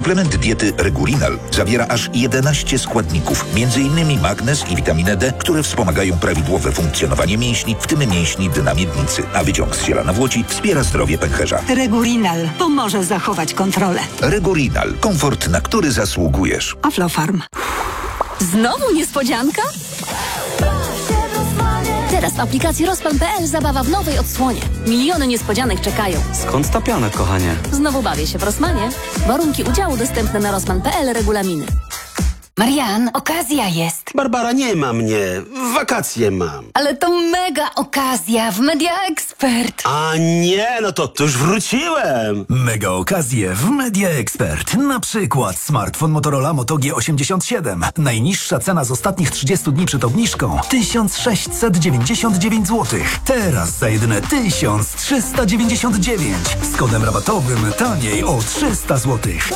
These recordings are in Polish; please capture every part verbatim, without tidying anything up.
Suplement diety Regulinal zawiera aż jedenaście składników, między innymi magnez i witaminę D, które wspomagają prawidłowe funkcjonowanie mięśni, w tym mięśni dynamiednicy, a wyciąg z ziela nawłoci wspiera zdrowie pęcherza. Regulinal pomoże zachować kontrolę. Regulinal. Komfort, na który zasługujesz. Aflofarm. Znowu niespodzianka? Teraz w aplikacji Rozpan kropka pe el zabawa w nowej odsłonie. Miliony niespodzianek czekają. Skąd ta piana, kochanie? Znowu bawię się w Rossmanie. Warunki udziału dostępne na Rozpan kropka pe el, regulaminy. Marian, okazja jest. Barbara, nie ma mnie. Wakacje mam. Ale to mega okazja w Media Expert. A nie, no to, to już wróciłem. Mega okazje w Media Expert. Na przykład smartfon Motorola Moto G osiemdziesiąt siedem. Najniższa cena z ostatnich trzydziestu dni przed obniżką tysiąc sześćset dziewięćdziesiąt dziewięć złotych. Teraz za jedyne tysiąc trzysta dziewięćdziesiąt dziewięć. Z kodem rabatowym taniej o trzysta złotych.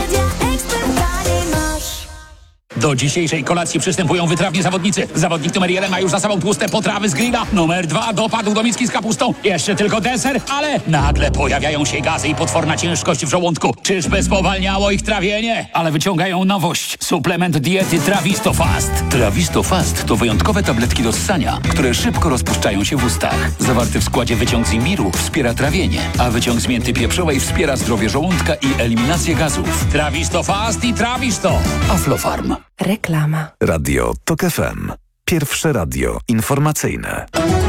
Do dzisiejszej kolacji przystępują wytrawni zawodnicy. Zawodnik numer jeden ma już za sobą tłuste potrawy z grilla. Numer dwa dopadł do miski z kapustą. Jeszcze tylko deser, ale nagle pojawiają się gazy i potworna ciężkość w żołądku. Czyżby spowalniało ich trawienie? Ale wyciągają nowość. Suplement diety Trawisto Fast. Trawisto Fast to wyjątkowe tabletki do ssania, które szybko rozpuszczają się w ustach. Zawarty w składzie wyciąg z imbiru wspiera trawienie, a wyciąg z mięty pieprzowej wspiera zdrowie żołądka i eliminację gazów. Trawisto Fast i Trawisto. Aflofarm. Reklama. Radio Tok F M. Pierwsze radio informacyjne.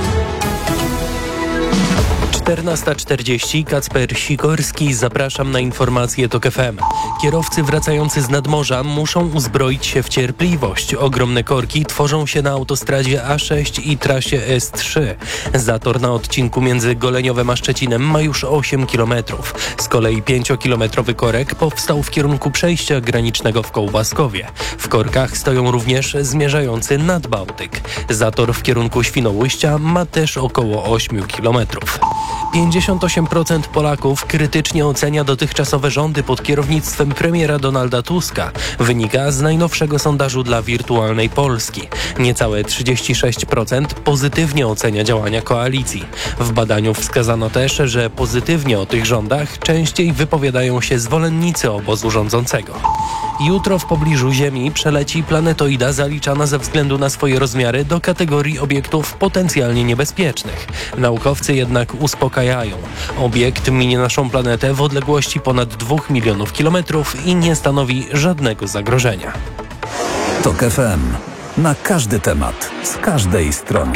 czternasta czterdzieści. Kacper Sikorski. Zapraszam na informacje Tok F M. Kierowcy wracający z nadmorza muszą uzbroić się w cierpliwość. Ogromne korki tworzą się na autostradzie A sześć i trasie S trzy. Zator na odcinku między Goleniowem a Szczecinem ma już osiem kilometrów. Z kolei pięciokilometrowy korek powstał w kierunku przejścia granicznego w Kołbaskowie. W korkach stoją również zmierzający nad Bałtyk. Zator w kierunku Świnoujścia ma też około ośmiu kilometrów. pięćdziesiąt osiem procent Polaków krytycznie ocenia dotychczasowe rządy pod kierownictwem premiera Donalda Tuska. Wynika z najnowszego sondażu dla Wirtualnej Polski. Niecałe trzydzieści sześć procent pozytywnie ocenia działania koalicji. W badaniu wskazano też, że pozytywnie o tych rządach częściej wypowiadają się zwolennicy obozu rządzącego. Jutro w pobliżu Ziemi przeleci planetoida zaliczana ze względu na swoje rozmiary do kategorii obiektów potencjalnie niebezpiecznych. Naukowcy jednak uspokajają. Obiekt minie naszą planetę w odległości ponad dwóch milionów kilometrów i nie stanowi żadnego zagrożenia. Tok F M. Na każdy temat, z każdej strony.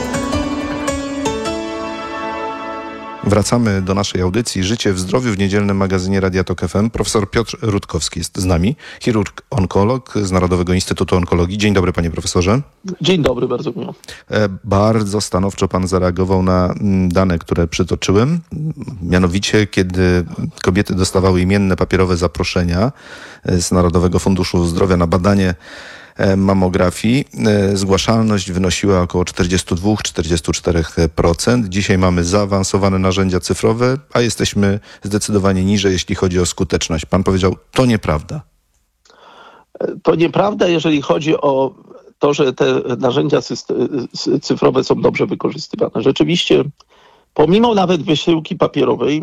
Wracamy do naszej audycji Życie w zdrowiu w niedzielnym magazynie Radia Tok F M. Profesor Piotr Rutkowski jest z nami, chirurg-onkolog z Narodowego Instytutu Onkologii. Dzień dobry, panie profesorze. Dzień dobry, bardzo miło. E, bardzo stanowczo pan zareagował na dane, które przytoczyłem. Mianowicie, kiedy kobiety dostawały imienne papierowe zaproszenia z Narodowego Funduszu Zdrowia na badanie mamografii, zgłaszalność wynosiła około czterdzieści dwa do czterdziestu czterech procent. Dzisiaj mamy zaawansowane narzędzia cyfrowe, a jesteśmy zdecydowanie niżej, jeśli chodzi o skuteczność. Pan powiedział, to nieprawda. To nieprawda, jeżeli chodzi o to, że te narzędzia cyfrowe są dobrze wykorzystywane. Rzeczywiście, pomimo nawet wysyłki papierowej,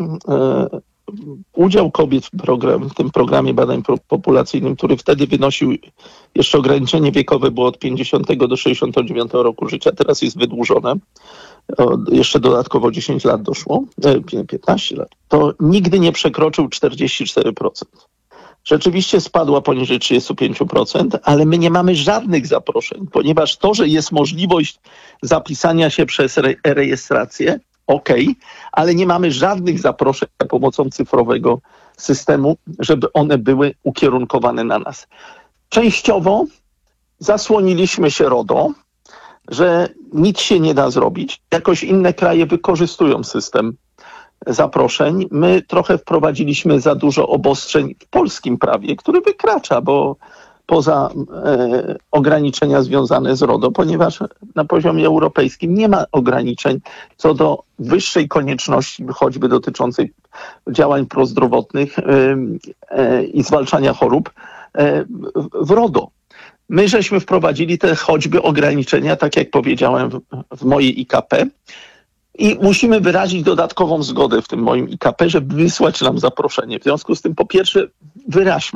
udział kobiet w, program, w tym programie badań populacyjnym, który wtedy wynosił, jeszcze ograniczenie wiekowe było od pięćdziesiątego do sześćdziesiątego dziewiątego roku życia, teraz jest wydłużone, o, jeszcze dodatkowo dziesięć lat doszło, piętnaście lat, to nigdy nie przekroczył czterdzieści cztery procent. Rzeczywiście spadła poniżej trzydzieści pięć procent, ale my nie mamy żadnych zaproszeń, ponieważ to, że jest możliwość zapisania się przez re- rejestrację, okej, okay, ale nie mamy żadnych zaproszeń za pomocą cyfrowego systemu, żeby one były ukierunkowane na nas. Częściowo zasłoniliśmy się RODO, że nic się nie da zrobić. Jakoś inne kraje wykorzystują system zaproszeń. My trochę wprowadziliśmy za dużo obostrzeń w polskim prawie, który wykracza, bo poza e, ograniczenia związane z RODO, ponieważ na poziomie europejskim nie ma ograniczeń co do wyższej konieczności, choćby dotyczącej działań prozdrowotnych e, e, i zwalczania chorób e, w RODO. My żeśmy wprowadzili te choćby ograniczenia, tak jak powiedziałem w, w mojej I K P, i musimy wyrazić dodatkową zgodę w tym moim I K P, żeby wysłać nam zaproszenie. W związku z tym, po pierwsze, wyraźmy